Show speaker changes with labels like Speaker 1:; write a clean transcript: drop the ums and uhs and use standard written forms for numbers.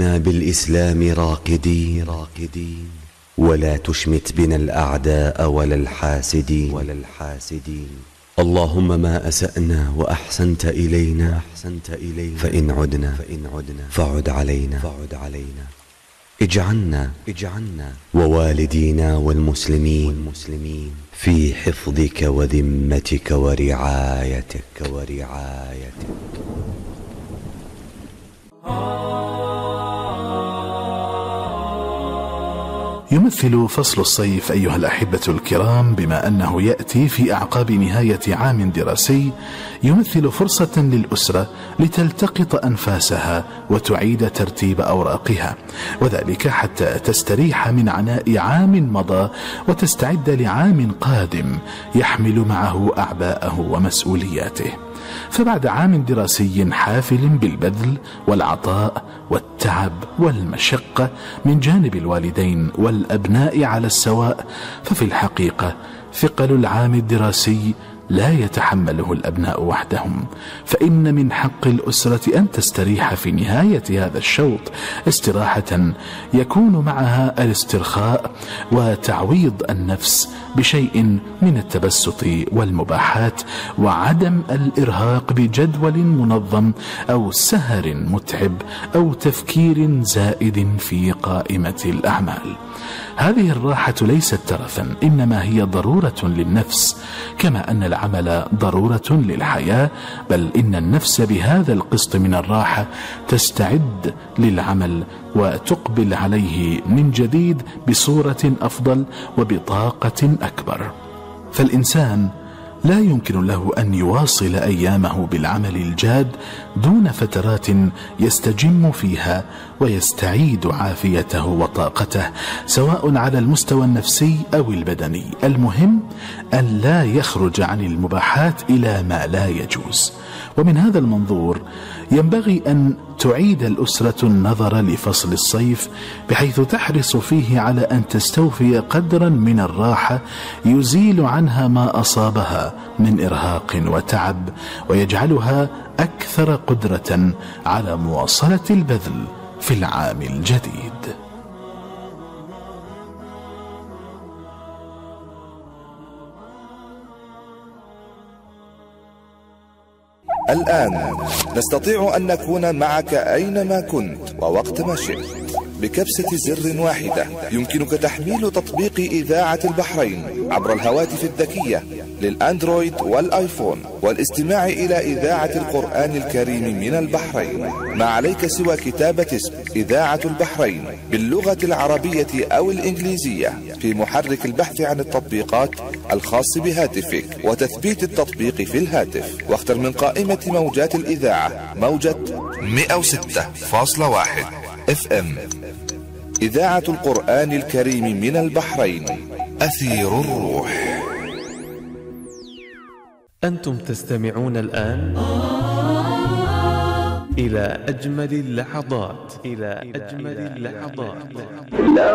Speaker 1: وارزقنا بالإسلام راقدين ولا تشمت بنا الأعداء ولا الحاسدين اللهم ما أسأنا وأحسنت إلينا فإن عدنا فعد علينا اجعلنا ووالدينا والمسلمين في حفظك وذمتك ورعايتك
Speaker 2: يمثل فصل الصيف أيها الأحبة الكرام، بما أنه يأتي في أعقاب نهاية عام دراسي، يمثل فرصة للأسرة لتلتقط أنفاسها وتعيد ترتيب أوراقها، وذلك حتى تستريح من عناء عام مضى وتستعد لعام قادم يحمل معه أعباءه ومسؤولياته. فبعد عام دراسي حافل بالبذل والعطاء والتعب والمشقة من جانب الوالدين والأبناء على السواء، ففي الحقيقة ثقل العام الدراسي لا يتحمله الأبناء وحدهم، فإن من حق الأسرة أن تستريح في نهاية هذا الشوط استراحة يكون معها الاسترخاء وتعويض النفس بشيء من التبسط والمباحات، وعدم الإرهاق بجدول منظم أو سهر متعب أو تفكير زائد في قائمة الأعمال. هذه الراحة ليست ترفا، إنما هي ضرورة للنفس، كما أن العمل ضرورة للحياة، بل إن النفس بهذا القسط من الراحة تستعد للعمل وتقبل عليه من جديد بصورة أفضل وبطاقة أكبر. فالإنسان لا يمكن له أن يواصل أيامه بالعمل الجاد دون فترات يستجم فيها ويستعيد عافيته وطاقته، سواء على المستوى النفسي أو البدني. المهم أن لا يخرج عن المباحات إلى ما لا يجوز. ومن هذا المنظور ينبغي أن تعيد الأسرة النظر لفصل الصيف، بحيث تحرص فيه على أن تستوفي قدرا من الراحة يزيل عنها ما أصابها من إرهاق وتعب، ويجعلها أكثر قدرة على مواصلة البذل في العام الجديد.
Speaker 3: الآن نستطيع أن نكون معك أينما كنت ووقت ما شئت. بكبسة زر واحدة يمكنك تحميل تطبيق إذاعة البحرين عبر الهواتف الذكية للأندرويد والآيفون، والاستماع إلى إذاعة القرآن الكريم من البحرين. ما عليك سوى كتابة اسم إذاعة البحرين باللغة العربية أو الإنجليزية في محرك البحث عن التطبيقات الخاص بهاتفك، وتثبيت التطبيق في الهاتف، واختر من قائمة موجات الإذاعة موجة 106.1 FM. إذاعة القرآن الكريم من البحرين، أثير الروح.
Speaker 4: أنتم تستمعون الآن إلى أجمل اللحظات.